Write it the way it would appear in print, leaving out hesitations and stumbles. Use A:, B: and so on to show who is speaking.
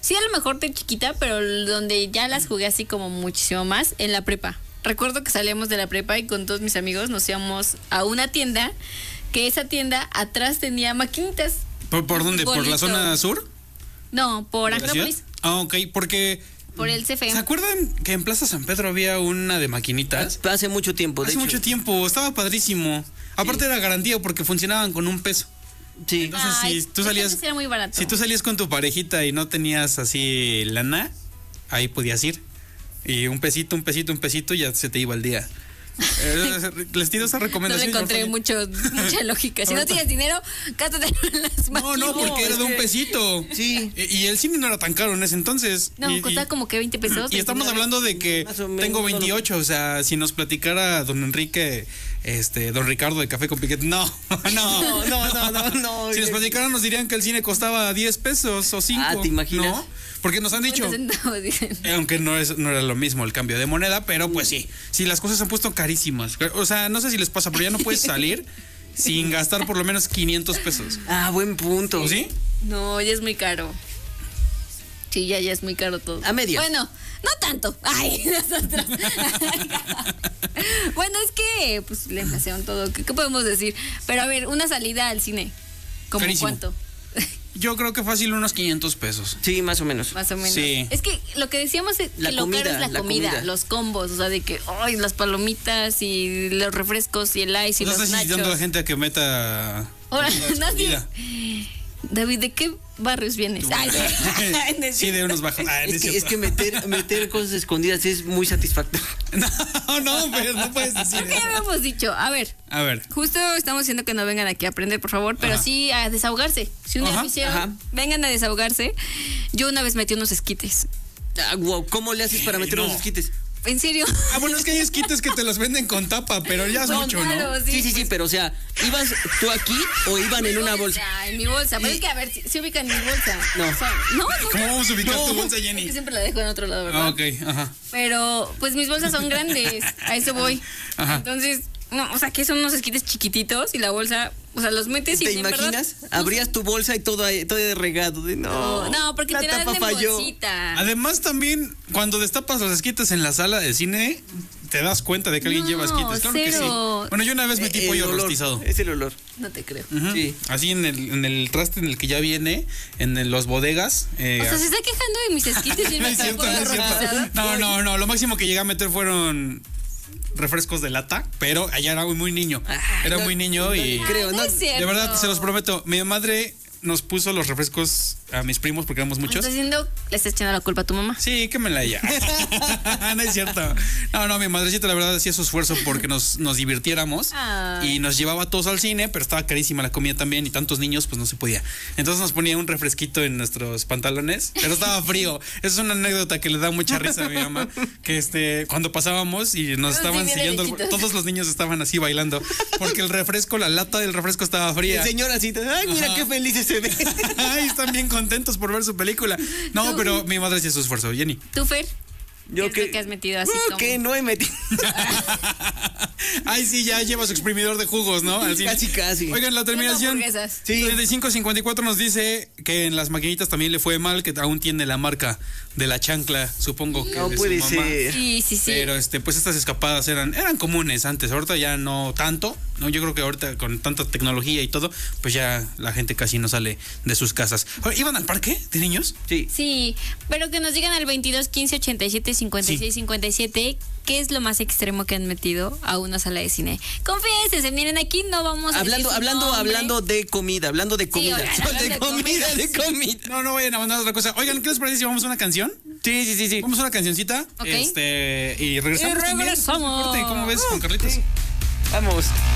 A: Sí, a lo mejor de chiquita, pero donde ya las jugué así como muchísimo más, en la prepa. Recuerdo que salíamos de la prepa y con todos mis amigos nos íbamos a una tienda, que esa tienda atrás tenía maquinitas.
B: ¿Por dónde? ¿Por la
A: Bolitos.
B: zona sur?
A: No, por
B: ¿De la ciudad?
A: Angelópolis,
B: Ah, ok, porque...
A: por el CFE.
B: ¿Se acuerdan que en Plaza San Pedro había una de maquinitas?
C: Hace mucho tiempo, de
B: Hace
C: hecho.
B: mucho tiempo, estaba padrísimo. Aparte era garantía porque funcionaban con $1.
C: Sí.
B: Entonces,
A: Ay,
B: si tú
A: ese
B: salías...
A: antes era muy barato.
B: Si tú salías con tu parejita y no tenías así lana, ahí podías ir. Y un pesito, ya se te iba el día. Les tiro esa
A: No le
B: recomendación.
A: encontré mucha lógica. Si no tienes dinero, gástate en las máquinas.
B: No, porque era de un pesito.
C: Sí.
B: Y el cine no era tan caro en ese entonces.
A: No, costaba como que 20 pesos.
B: Y estamos
A: 29.
B: hablando de que
C: Más o menos,
B: tengo 28, o sea, si nos platicara don Enrique, don Ricardo de Café con Piquete, no.
C: No.
B: Si nos platicaran nos dirían que el cine costaba 10 pesos o 5.
C: Ah, ¿te imaginas?
B: ¿No? Porque nos han dicho,
A: 50 centavos, dicen.
B: aunque no era lo mismo el cambio de moneda, pero pues sí, las cosas se han puesto carísimas. O sea, no sé si les pasa, pero ya no puedes salir sin gastar por lo menos 500 pesos.
C: Ah, buen punto.
B: ¿O sí?
A: No, ya es muy caro. Sí, ya es muy caro todo.
C: A media.
A: Bueno, no tanto. Ay, nosotros. Bueno, es que, pues, la inflación, todo. ¿Qué podemos decir? Pero a ver, una salida al cine. ¿Cómo
B: Carísimo.
A: cuánto?
B: Yo creo que fácil unos 500 pesos.
C: Sí, más o menos.
A: Más o menos.
B: Sí.
A: Es que lo que decíamos es
C: La
A: que lo
C: comida,
A: caro es la
C: la
A: comida,
C: comida.
A: los combos, o sea, de que, ay, las palomitas y los refrescos y el ice y
B: No
A: los
B: estás
A: nachos.
B: incitando a la gente a que meta...
A: Ahora,
B: comida escondida.
A: David, ¿de qué barrios vienes? Ay,
B: Sí, de unos bajos. Ah, no es
C: Es que
B: cierto.
C: meter cosas escondidas es muy satisfactorio.
B: No, pero no puedes decir
A: ¿qué
B: eso.
A: habíamos dicho? A ver,
B: A ver.
A: justo estamos diciendo que no vengan aquí a aprender, por favor, pero
B: Ajá.
A: sí a desahogarse. Si un día
B: Ajá,
A: lo hicieron,
C: ajá.
A: vengan a desahogarse. Yo una vez metí unos esquites.
C: Ah, wow, ¿cómo le haces para meter
B: no.
C: los esquites?
A: ¿En serio?
B: Ah, bueno, es que hay esquites que te los venden con tapa, pero ya es mucho,
A: claro,
B: ¿no?
C: Sí, pero o sea, ¿ibas tú aquí o iban en una bolsa?
A: En mi bolsa. Pero es que, a ver, si ubican mi bolsa.
C: No.
A: O sea, no.
B: ¿Cómo vamos a ubicar tu bolsa,
A: Es
B: Jenny?
A: que siempre la dejo en otro lado, ¿verdad?
B: Ah, ok, ajá.
A: Pero, pues mis bolsas son grandes. A eso voy.
B: Ajá.
A: Entonces, no, o sea, que son unos esquites chiquititos y la bolsa, o sea, los metes y
C: ¿Te
A: en verdad,
C: imaginas?
A: no
C: Abrías tu bolsa y todo ahí regado.
A: No, porque
C: la
A: te la dan
C: tapa
A: en
C: falló.
A: bolsita.
B: Además, también, cuando destapas los esquites en la sala de cine, te das cuenta de que alguien
A: No,
B: lleva esquites. Claro que
A: cero.
B: sí. Bueno, yo una vez metí
C: El
B: pollo
C: olor,
B: rostizado.
C: Es el olor.
A: No te creo.
B: Ujú.
C: Sí.
B: Así en el traste en el que ya viene, los bodegas.
A: O sea, se está quejando de mis esquites y
B: No
A: me
B: es cierto,
A: pollo
B: no es
A: rostizado.
B: cierto. No. Lo máximo que llegué a meter fueron refrescos de lata, pero allá era muy niño. Era muy niño y...
C: Creo,
A: No
C: ¿no?
A: es cierto.
B: De verdad, se los prometo. Mi madre nos puso los refrescos a mis primos porque éramos muchos.
A: ¿Estás diciendo, le estás echando la culpa a tu mamá?
B: Sí, quémela ya. No es cierto. No, mi madrecita la verdad hacía su esfuerzo porque nos divirtiéramos
A: Ay.
B: y nos llevaba a todos al cine, pero estaba carísima la comida también y tantos niños pues no se podía. Entonces nos ponía un refresquito en nuestros pantalones, pero estaba frío. Esa es una anécdota que le da mucha risa a mi mamá, que cuando pasábamos y nos
A: Sí,
B: estaban
A: bien
B: siguiendo,
A: derechitos.
B: todos los niños estaban así bailando porque el refresco, la lata del refresco estaba fría.
C: El señor así, ay, mira
B: Ajá.
C: qué felices se ve.
B: Ay, están bien contentos por ver su película. No, pero mi madre hacía su esfuerzo, Jenny.
A: ¿Tú, Fer?
C: Yo
A: ¿Qué es lo que has metido así como?
C: que no he metido.
B: Ay, sí, ya lleva su exprimidor de jugos, ¿no? Al cine.
C: Casi.
B: Oigan, la terminación.
A: hamburguesas.
C: Sí.
B: 3554 nos dice que en las maquinitas también le fue mal, que aún tiene la marca de la chancla, supongo que
C: No
B: de su
C: puede
B: mamá.
C: ser.
A: Sí.
B: Pero pues estas escapadas eran comunes antes, ahorita ya no tanto, no, yo creo que ahorita con tanta tecnología y todo, pues ya la gente casi no sale de sus casas. Ahora, ¿iban al parque de niños?
C: Sí.
A: Sí, pero que nos digan al 22 15 87 56 57 qué es lo más extremo que han metido a una sala de cine. Confiésense, miren, aquí no vamos a decir su nombre.
C: Hablando de comida.
A: oigan, hablando de comida.
C: de comida.
B: No vayan a mandar otra cosa. Oigan, ¿qué les parece si vamos a una canción?
C: Sí.
B: Vamos a una cancioncita.
A: Ok.
B: Y regresamos.
A: Y regresamos.
B: También. Corte, ¿cómo ves, con Carlitos?
C: Vamos.